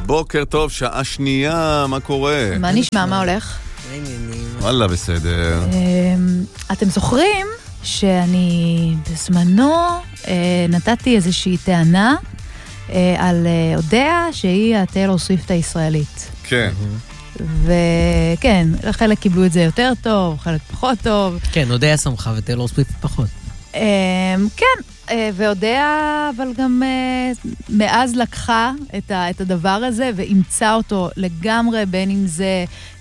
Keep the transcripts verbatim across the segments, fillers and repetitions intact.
בוקר טוב, שעה שנייה, מה קורה? מה נשמע, מה הולך? וואלה, בסדר. אתם זוכרים שאני בזמנו נתתי איזושהי טענה על אודיה שהיא הטיילור סוויפט הישראלית. כן. וכן, חלק קיבלו את זה יותר טוב, חלק פחות טוב. כן, אודיה שמחה וטיילור סוויפט פחות. כן, ואודיה, אבל גם מאז לקחה את הדבר הזה ואימצה אותו לגמרי, בין אם זה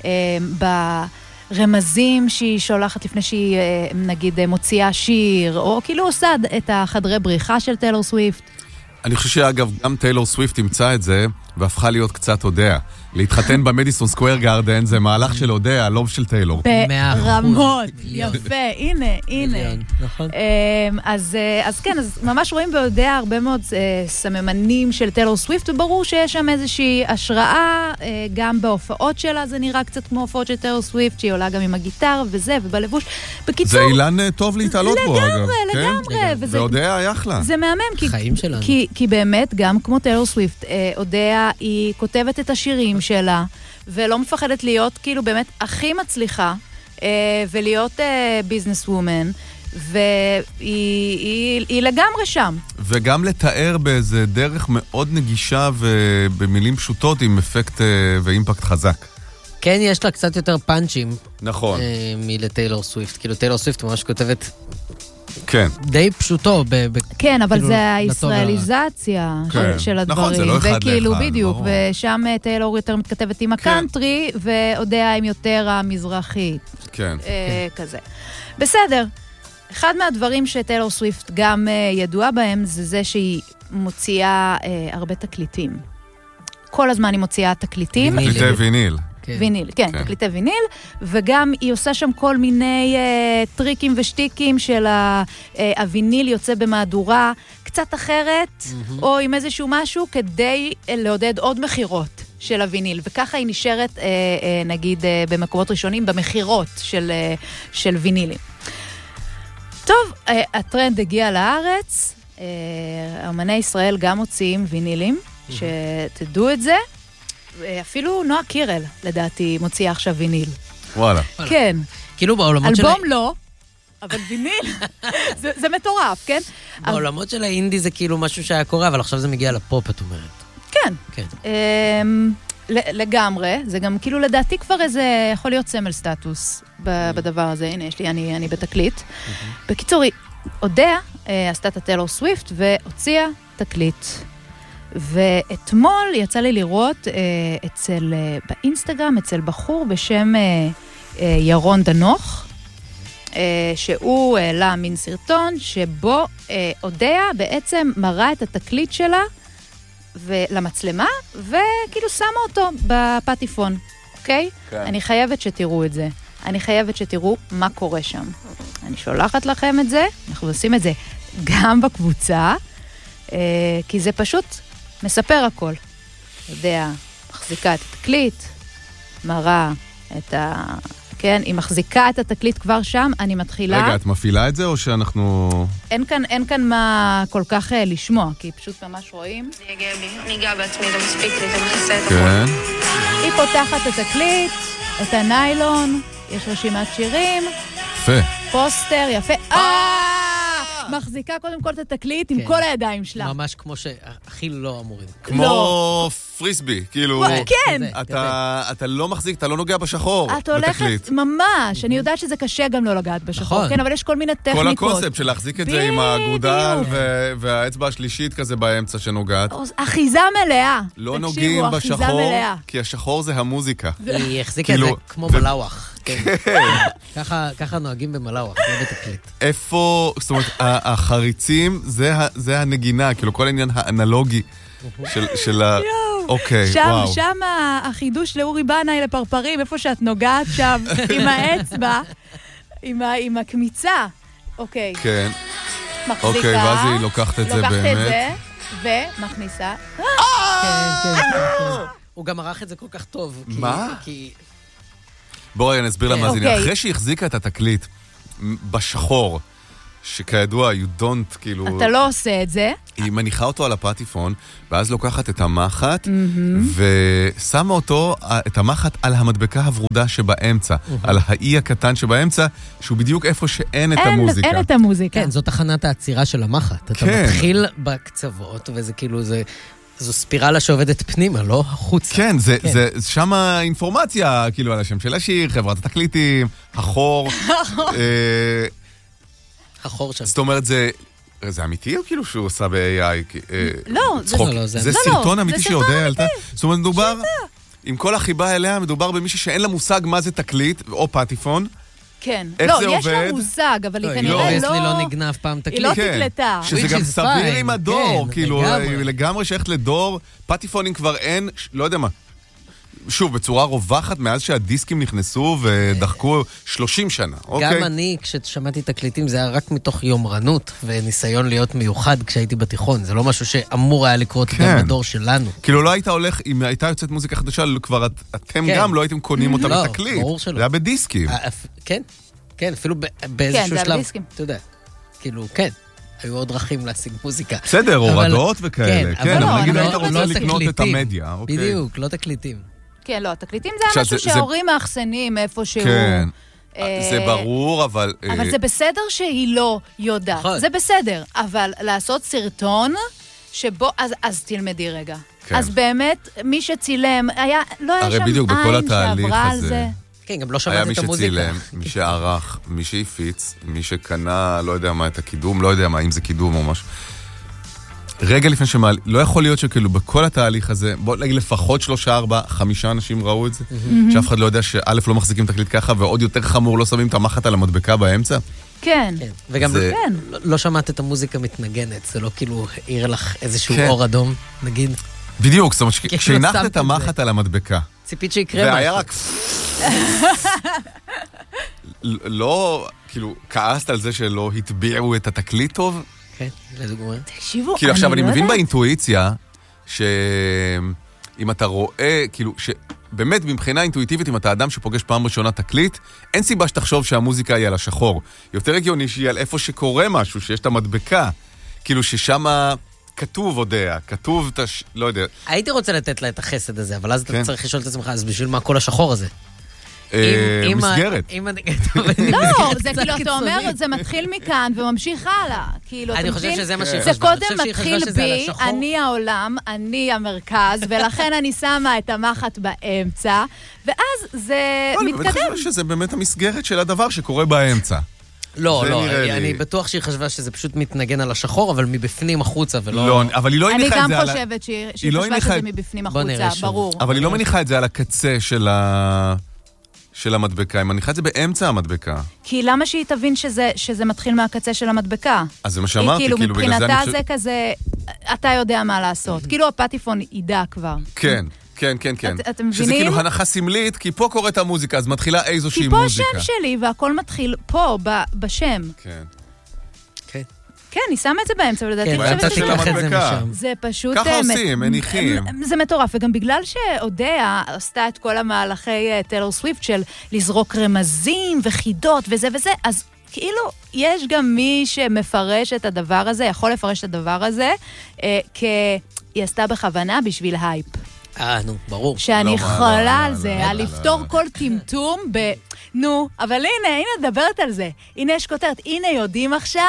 ברמזים שהיא שולחת לפני שהיא נגיד מוציאה שיר, או כאילו עושה את החדרי בריחה של טיילור סוויפט. אני חושב שאגב, גם טיילור סוויפט אימצה את זה, והפכה להיות קצת אודיה. להתחתן במדיסון סקוואר גארדן זה מהלך של אודיה, לא של טיילור. ברמות, יפה, הנה, הנה. נכון. אז כן, אז ממש רואים באודיה הרבה מאוד סממנים של טיילור סוויפט, וברור שיש שם איזושהי השראה, גם בהופעות שלה, זה נראה קצת כמו הופעות של טיילור סוויפט, שהיא עולה גם עם הגיטר וזה, ובלבוש. בקיצור... זה אילן טוב להתעלות בו, אגב. לגמרי, לגמרי. ואודיה היה אחלה. זה מהמם, חיים שלנו. כי באמת, גם כמו טיילור סוויפט, אודיה היא כותבת את השירים שלה, ולא מפחדת להיות כאילו באמת הכי מצליחה, ולהיות ביזנס וומן, והיא היא, היא לגמרי שם. וגם לתאר באיזה דרך מאוד נגישה ובמילים פשוטות עם אפקט ואימפקט חזק. כן, יש לה קצת יותר פאנצ'ים. נכון. מלטיילור סוויפט. כאילו טיילור סוויפט ממש כותבת... כן. די פשוטו. כן, אבל זה הישראליזציה של הדברים. נכון, זה לא אחד לאחד. וכאילו בדיוק, ושם טיילור יותר מתכתבת עם הקאנטרי, ואודיה עם יותר המזרחי. כן. כזה. בסדר. אחד מהדברים שטיילור סוויפט גם ידועה בהם, זה זה שהיא מוציאה הרבה תקליטים. כל הזמן היא מוציאה תקליטים. תקליטי ויניל. ויניל, כן, כן, תקליטי ויניל, וגם היא עושה שם כל מיני uh, טריקים ושטיקים של הוויניל יוצא במהדורה קצת אחרת, mm-hmm. או עם איזשהו משהו כדי לעודד עוד מחירות של הוויניל, וככה היא נשארת, uh, uh, נגיד, uh, במקומות ראשונים, במחירות של, uh, של וינילים. טוב, uh, הטרנד הגיע לארץ, uh, אמני ישראל גם מוציאים וינילים, mm-hmm. שתדעו את זה, אפילו נועה קירל, לדעתי, מוציאה עכשיו ויניל. וואלה. כן. כאילו בעולמות של... אלבום לא, אבל ויניל, זה, זה מטורף, כן? בעולמות של האינדי זה כאילו משהו שהיה קורה, אבל עכשיו זה מגיע לפופ, את אומרת. כן. כן. לגמרי, זה גם כאילו לדעתי כבר איזה, יכול להיות סמל סטטוס בדבר הזה. הנה, יש לי, אני, אני בתקליט. בקיצור, אודיה עשתה את הטיילור סוויפט והוציאה תקליט. ואתמול יצא לי לראות אה, אצל, אה, באינסטגרם, אצל בחור בשם אה, אה, ירון דנוך, אה, שהוא העלה מין סרטון שבו אה, אודיה בעצם מראה את התקליט שלה למצלמה, וכאילו שמה אותו בפטיפון, אוקיי? כן. אני חייבת שתראו את זה. אני חייבת שתראו מה קורה שם. אני שולחת לכם את זה, אנחנו עושים את זה גם בקבוצה, אה, כי זה פשוט... מספר הכל. יודע, מחזיקה את התקליט, מראה את ה... כן, היא מחזיקה את התקליט כבר שם, אני מתחילה... רגע, את מפעילה את זה או שאנחנו... אין כאן, אין כאן מה כל כך uh, לשמוע, כי פשוט ממש רואים. זה יגיע בי, אני אגע בעצמי, זה מספיק לי, זה מכסה את כן. הכל. היא פותחת את התקליט, את הניילון, יש רשימת שירים. יפה. פוסטר, יפה. אה! מחזיקה קודם כל את התקליט עם כל הידיים שלה. ממש כמו שהכי לא אמורים. כמו פריסבי, כאילו... כן. אתה לא מחזיק, אתה לא נוגע בשחור בתקליט. את הולכת, ממש. אני יודעת שזה קשה גם לא לגעת בשחור, כן, אבל יש כל מיני טכניקות. כל הקונספט של להחזיק את זה עם הגודל והאצבע השלישית כזה באמצע שנוגעת. אחיזה מלאה. לא נוגעים בשחור, כי השחור זה המוזיקה. היא החזיקה את זה כמו מלאוח. ככה נוהגים במלאוח, לא בתקליט. איפה, זאת אומרת, החריצים זה הנגינה, כאילו כל העניין האנלוגי של ה... אוקיי, וואו. שם החידוש לאורי בנאי לפרפרים, איפה שאת נוגעת שם עם האצבע, עם הקמיצה. אוקיי. כן. מחזיקה. אוקיי, ואז היא לוקחת את זה באמת. לוקחת את זה ומכניסה. כן, כן, כן. הוא גם ערך את זה כל כך טוב. מה? בואי נסביר למאזינים. אחרי שהיא החזיקה את התקליט בשחור, שכידוע, you don't, כאילו... אתה לא עושה את זה. היא מניחה אותו על הפטיפון, ואז לוקחת את המחט, ושמה אותו, את המחט, על המדבקה הוורודה שבאמצע, על האי הקטן שבאמצע, שהוא בדיוק איפה שאין את המוזיקה. אין את המוזיקה. כן, זאת תחנת העצירה של המחט. אתה מתחיל בקצוות, וזה כאילו, זה... זו ספירלה שעובדת פנימה, לא החוצה. כן, זה, זה, שם האינפורמציה, כאילו, על השם של השיר, חברת התקליטים, החור. החור שם. זאת אומרת, זה... זה אמיתי או כאילו שהוא עושה ב-איי איי? לא, זה סרטון אמיתי שיודע. זאת אומרת, מדובר, עם כל החיבה אליה, מדובר במישהי שאין לה מושג מה זה תקליט, או פטיפון. כן. איך זה לא, יש עובד? לה מושג, אבל היא כנראה לא... היא לא נגנב פעם תקליט. היא לא תקלטה. שזה גם סביר עם הדור, כאילו, לגמרי. לגמרי שייכת לדור, פטיפונים כבר אין, לא יודע מה. שוב, בצורה רווחת מאז שהדיסקים נכנסו ודחקו שלושים שנה, אוקיי? גם אני, כששמעתי תקליטים, זה היה רק מתוך יומרנות וניסיון להיות מיוחד כשהייתי בתיכון. זה לא משהו שאמור היה לקרות גם בדור שלנו. כאילו לא היית הולך, אם הייתה יוצאת מוזיקה חדשה, כבר אתם גם לא הייתם קונים אותה בתקליט. ברור שלא. זה היה בדיסקים. כן, כן, אפילו באיזשהו שלב. כן, זה היה בדיסקים. אתה יודע, כאילו, כן. היו עוד דרכים להשיג מוזיקה. בסדר, הורדות וכאלה. כן, אבל נגיד היית רוצה לקנות את המדיה, אוקיי. בדיוק, לא תקליטים. כן, לא, התקליטים זה משהו שההורים מאחסנים איפשהו. כן, זה ברור, אבל... אבל זה בסדר שהיא לא יודעת. זה בסדר, אבל לעשות סרטון שבו... אז תלמדי רגע. אז באמת, מי שצילם, היה... לא היה שם עין שעברה על זה. כן, גם לא שמעת את המוזיקה. היה מי שצילם, מי שערך, מי שהפיץ, מי שקנה, לא יודע מה, את הקידום, לא יודע מה, אם זה קידום או משהו. רגע לפני שמעל, לא יכול להיות שכאילו בכל התהליך הזה, בוא נגיד לפחות שלושה, ארבע, חמישה אנשים ראו את זה, שאף אחד לא יודע שא' לא מחזיקים תקליט ככה, ועוד יותר חמור לא שמים את המחט על המדבקה באמצע. כן. וגם לא שמעת את המוזיקה מתנגנת, זה לא כאילו העיר לך איזשהו אור אדום, נגיד. בדיוק, זאת אומרת, כשהנחת את המחט על המדבקה. ציפית שיקרה משהו. והיה רק... לא, כאילו, כעסת על זה שלא התביעו את התקליט טוב? כן, לדוגמה. תקשיבו, כאילו עכשיו אני מבין באינטואיציה, שאם אתה רואה, כאילו, שבאמת מבחינה אינטואיטיבית, אם אתה אדם שפוגש פעם ראשונה תקליט, אין סיבה שתחשוב שהמוזיקה היא על השחור. יותר הגיוני שהיא על איפה שקורה משהו, שיש את המדבקה. כאילו ששם כתוב יודע, כתוב, לא יודע. הייתי רוצה לתת לה את החסד הזה, אבל אז אתה צריך לשאול את עצמך, אז בשביל מה כל השחור הזה? מסגרת. לא, זה כאילו, אתה אומר, זה מתחיל מכאן וממשיך הלאה. אני חושב שזה מה שהיא חשבה. זה קודם מתחיל בי, אני העולם, אני המרכז, ולכן אני שמה את המחט באמצע, ואז זה מתקדם. אני חושב שזה באמת המסגרת של הדבר שקורה באמצע. לא, לא, אני בטוח שהיא חשבה שזה פשוט מתנגן על השחור, אבל מבפנים החוצה ולא... לא, אבל היא לא הניחה את זה על... אני גם חושבת שהיא חשבה שזה מבפנים החוצה, ברור. אבל היא לא מניחה את זה על הקצה של ה... של המדבקה, היא מניחה את זה באמצע המדבקה. כי למה שהיא תבין שזה, שזה מתחיל מהקצה של המדבקה? אז זה מה שאמרתי, כאילו, כאילו בגלל זה מבחינתה אני זה כזה, אתה יודע מה לעשות. כאילו הפטיפון ידע כבר. כן, כן, כן, כן. את, אתם מבינים? שזה כאילו הנחה סמלית, כי פה קורית המוזיקה, אז מתחילה איזושהי מוזיקה. מוזיקה. כי פה השם שלי, והכל מתחיל פה, ב, בשם. כן. כן. כן, אני שמה את זה באמצע, ולדעתי כן, ואתה תיקח את זה משם. זה פשוט... ככה עושים, מניחים. זה מטורף, וגם בגלל שאודיה עשתה את כל המהלכי טיילור סוויפט של לזרוק רמזים וחידות וזה וזה, אז כאילו יש גם מי שמפרש את הדבר הזה, יכול לפרש את הדבר הזה, כי היא עשתה בכוונה בשביל הייפ. אה, נו, ברור. שאני יכולה על זה, על לפתור כל טמטום ב... נו, אבל הנה, הנה, דברת על זה. הנה יש כותרת, הנה יודעים עכשיו...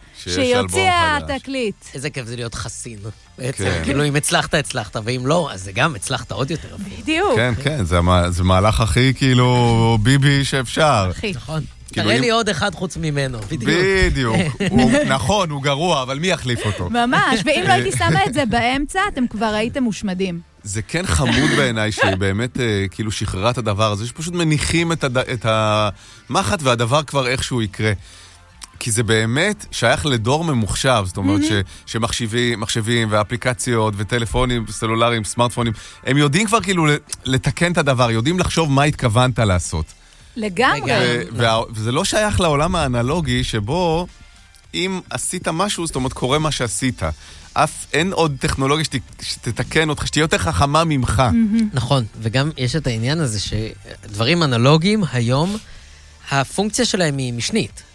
שיוציאה תקליט. איזה כיף זה להיות חסין. בעצם, כאילו אם הצלחת, הצלחת, ואם לא, אז זה גם הצלחת עוד יותר. בדיוק. כן, כן, זה מהלך הכי כאילו ביבי שאפשר. נכון. תראה לי עוד אחד חוץ ממנו, בדיוק. בדיוק. נכון, הוא גרוע, אבל מי יחליף אותו? ממש, ואם לא הייתי שמה את זה באמצע, אתם כבר הייתם מושמדים. זה כן חמוד בעיניי שהיא באמת כאילו שחררה את הדבר הזה, שפשוט מניחים את המחט והדבר כבר איכשהו יקרה. כי זה באמת שייך לדור ממוחשב, זאת אומרת mm-hmm. שמחשבים, מחשבים ואפליקציות וטלפונים, סלולריים, סמארטפונים, הם יודעים כבר כאילו לתקן את הדבר, יודעים לחשוב מה התכוונת לעשות. לגמרי. וזה לא שייך לעולם האנלוגי שבו אם עשית משהו, זאת אומרת קורה מה שעשית. אף אין עוד טכנולוגיה שתתקן אותך, שתהיה יותר חכמה ממך. Mm-hmm. נכון, וגם יש את העניין הזה שדברים אנלוגיים היום, הפונקציה שלהם היא משנית.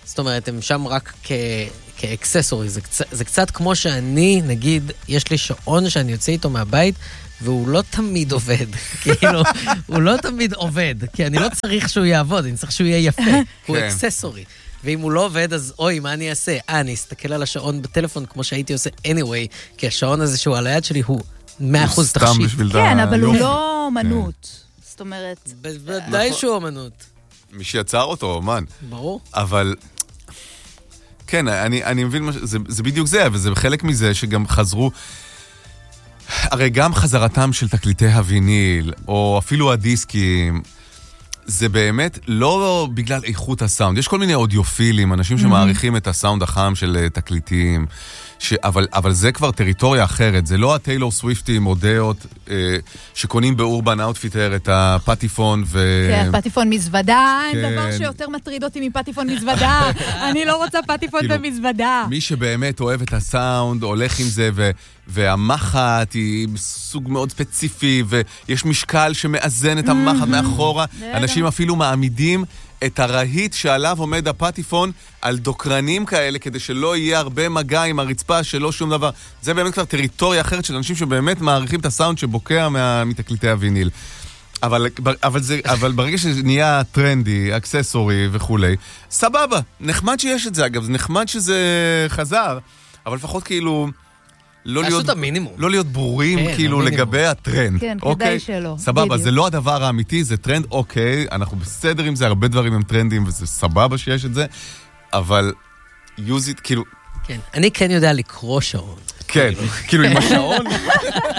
זאת אומרת, הם שם רק כ... כאקססורי. זה, קצ... זה קצת כמו שאני, נגיד, יש לי שעון שאני יוצא איתו מהבית, והוא לא תמיד עובד. כאילו, הוא לא תמיד עובד, כי אני לא צריך שהוא יעבוד, אני צריך שהוא יהיה יפה. הוא אקססורי. ואם הוא לא עובד, אז אוי, מה אני אעשה? אה, אני אסתכל על השעון בטלפון כמו שהייתי עושה anyway, כי השעון הזה שהוא על היד שלי הוא מאה אחוז תחשיב. כן, אבל הוא לא אומנות. זאת אומרת... בוודאי שהוא אומנות. מי שיצר אותו, אומן. ברור. אבל... כן, אני, אני מבין, זה, זה בדיוק זה, וזה חלק מזה שגם חזרו... הרי גם חזרתם של תקליטי הוויניל, או אפילו הדיסקים, זה באמת לא בגלל איכות הסאונד. יש כל מיני אודיופילים, אנשים שמעריכים את הסאונד החם של תקליטים, ש... אבל, אבל זה כבר טריטוריה אחרת. זה לא הטיילור סוויפטים או דעות אה, שקונים באורבן אאוטפיטר את הפטיפון ו... כן, פטיפון מזוודה, כן. אין דבר שיותר מטריד אותי מפטיפון מזוודה. אני לא רוצה פטיפון כאילו, במזוודה. מי שבאמת אוהב את הסאונד, הולך עם זה, ו... והמחט היא סוג מאוד ספציפי, ויש משקל שמאזן את המחט מאחורה. אנשים אפילו מעמידים את הרהיט שעליו עומד הפטיפון על דוקרנים כאלה, כדי שלא יהיה הרבה מגע עם הרצפה, שלא שום דבר. זה באמת כבר טריטוריה אחרת של אנשים שבאמת מעריכים את הסאונד שבוקע מתקליטי הוויניל. אבל, אבל, זה, אבל ברגע שזה נהיה טרנדי, אקססורי וכולי, סבבה, נחמד שיש את זה אגב, זה נחמד שזה חזר, אבל לפחות כאילו... לא להיות, לא להיות ברורים כן, כאילו המינימום. לגבי הטרנד. כן, אוקיי? כדאי שלא. סבבה, בדיוק. זה לא הדבר האמיתי, זה טרנד, אוקיי, אנחנו בסדר עם זה, הרבה דברים הם טרנדים, וזה סבבה שיש את זה, אבל use it, כאילו... כן, אני כן יודע לקרוא שעון. כן, כאילו עם השעון.